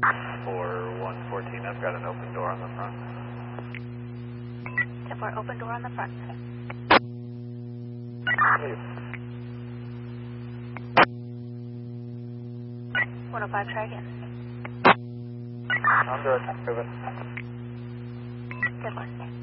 For 114, I've got an open door on the front. 10-4, open door on the front. Please. 105, try again. On door, moving. Good one.